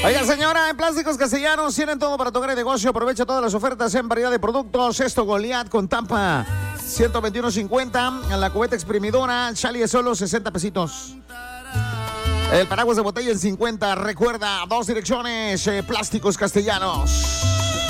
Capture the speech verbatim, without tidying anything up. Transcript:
Oiga, señora, en Plásticos Castellanos tienen todo para tu gran negocio. Aprovecha todas las ofertas en variedad de productos. Esto Goliat con tapa ciento veintiuno cincuenta. La cubeta exprimidora Chali es solo sesenta pesitos. El paraguas de botella en cincuenta. Recuerda, dos direcciones, eh, Plásticos Castellanos.